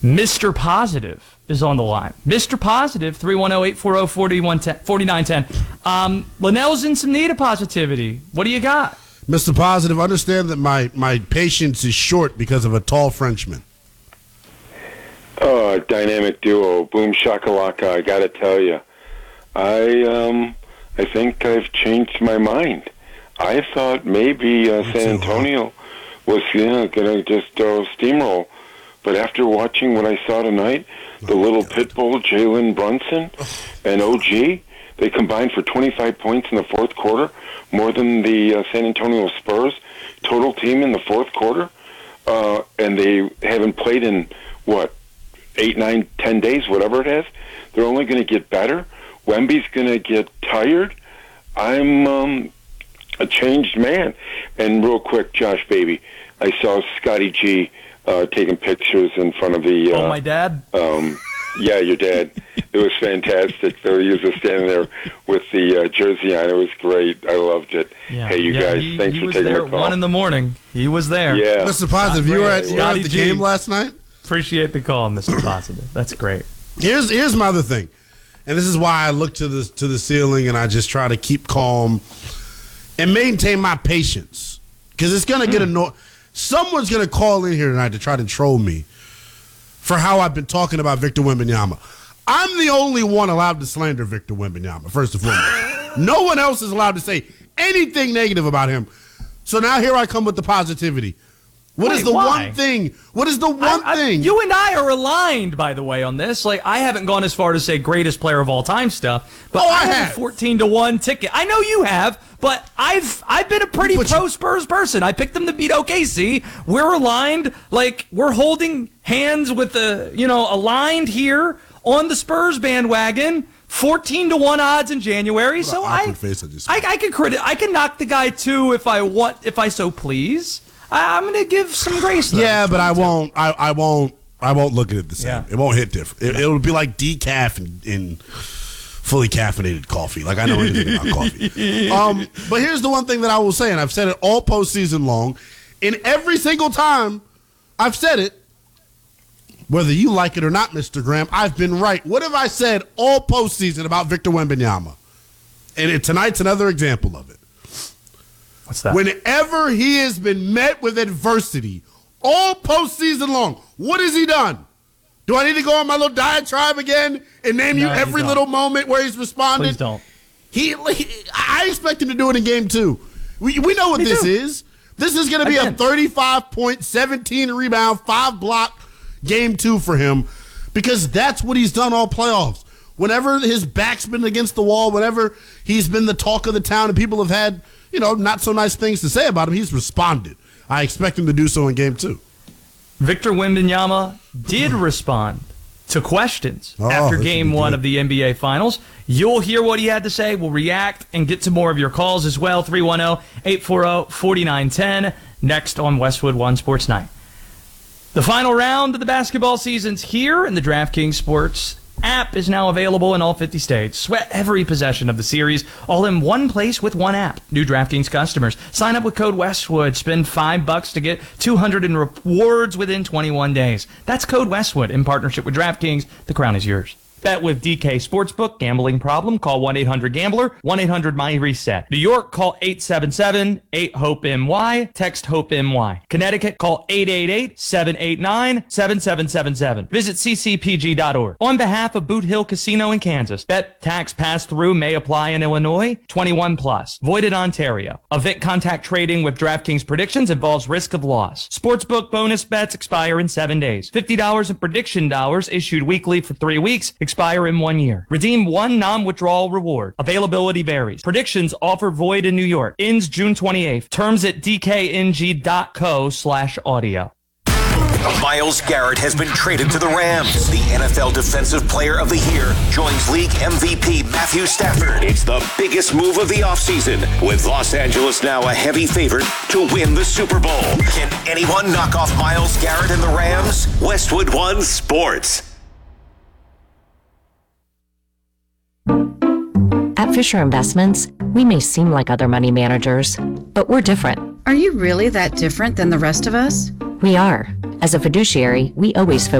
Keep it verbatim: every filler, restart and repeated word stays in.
Mister Positive is on the line. Mister Positive, three one zero, eight four zero, four nine one zero. Um, Linnell's in some need of positivity. What do you got? Mister Positive, understand that my, my patience is short because of a tall Frenchman. Oh, dynamic duo, boom shakalaka. I got to tell you, I um, I think I've changed my mind. I thought maybe uh, San Antonio was you know, going to just uh, steamroll, but after watching what I saw tonight, the oh little pit bull Jalen Brunson and O G, they combined for twenty-five points in the fourth quarter, more than the uh, San Antonio Spurs total team in the fourth quarter, uh, and they haven't played in what? Eight, nine, ten days, whatever it is. They're only going to get better. Wemby's going to get tired. I'm um, a changed man. And real quick, Josh, baby, I saw Scotty G uh, taking pictures in front of the... Uh, oh, my dad? Um, yeah, your dad. It was fantastic. He was just standing there with the uh, jersey on. It was great. I loved it. Yeah. Hey, you yeah, guys, he, thanks he for was taking there the at call. one in the morning. He was there. Yeah. Mister Positive, you were at, you were at the Scotty game G. last night? Appreciate the call, Mister Positive. That's great. Here's here's my other thing, and this is why I look to the to the ceiling and I just try to keep calm and maintain my patience, because it's gonna mm. get annoying. Someone's gonna call in here tonight to try to troll me for how I've been talking about Victor Wembanyama. I'm the only one allowed to slander Victor Wembanyama. First and foremost, no one else is allowed to say anything negative about him. So now here I come with the positivity. What Wait, is the why? one thing? What is the one I, I, thing? You and I are aligned, by the way, on this. Like, I haven't gone as far to say greatest player of all time stuff, but oh, I, I have have a fourteen to one ticket. I know you have, but I've I've been a pretty But pro you, Spurs person. I picked them to beat O K C. We're aligned. Like, we're holding hands with the, you know, aligned here on the Spurs bandwagon. fourteen to one odds in January. So I, face I, just I, I can credit. I can knock the guy too if I want, if I so please. I, I'm going to give some grace. Though. Yeah, but I won't. I, I won't. I won't look at it the same. Yeah. It won't hit different. It, it'll be like decaf in, in fully caffeinated coffee. Like I know anything about coffee. Um, but here's the one thing that I will say, and I've said it all postseason long, and every single time I've said it, whether you like it or not, Mister Graham, I've been right. What have I said all postseason about Victor Wembanyama? And it, tonight's another example of it. What's that? Whenever he has been met with adversity all postseason long, what has he done? Do I need to go on my little diatribe again and name No, you every little moment where he's responded? Please don't. He, he, I expect him to do it in game two. We, we know what Me this too. is. This is going to be Again. a thirty-five point, seventeen rebound, five block game two for him, because that's what he's done all playoffs. Whenever his back's been against the wall, whenever he's been the talk of the town and people have had, you know, not so nice things to say about him, he's responded. I expect him to do so in game two. Victor Wembanyama did respond to questions oh, after game one of the N B A Finals. You'll hear what he had to say. We'll react and get to more of your calls as well. three one zero, eight four zero, four nine one zero next on Westwood One Sports Night. The final round of the basketball season's here, and the DraftKings Sports app is now available in all fifty states. Sweat every possession of the series, all in one place with one app. New DraftKings customers, sign up with code Westwood. Spend five bucks to get two hundred in rewards within twenty-one days. That's code Westwood in partnership with DraftKings. The crown is yours. Bet with D K Sportsbook. Gambling problem? Call one eight hundred gambler, one eight hundred my reset. New York, call eight seven seven, eight hope M Y. Text HOPE-M-Y. Connecticut, call eight eight eight, seven eight nine, seven seven seven seven. Visit c c p g dot org. On behalf of Boot Hill Casino in Kansas, bet tax pass-through may apply in Illinois. twenty-one plus. Void in Ontario. Event contact trading with DraftKings predictions involves risk of loss. Sportsbook bonus bets expire in seven days. fifty dollars in prediction dollars issued weekly for three weeks. Expire in one year. Redeem one non-withdrawal reward. Availability varies. Predictions offer void in New York. Ends June twenty-eighth. Terms at d k n g dot co slash audio. Myles Garrett has been traded to the Rams. The N F L Defensive Player of the Year joins league M V P Matthew Stafford. It's the biggest move of the offseason, with Los Angeles now a heavy favorite to win the Super Bowl. Can anyone knock off Myles Garrett and the Rams? Westwood One Sports. At Fisher Investments, we may seem like other money managers, but we're different. Are you really that different than the rest of us? We are. As a fiduciary, we always focus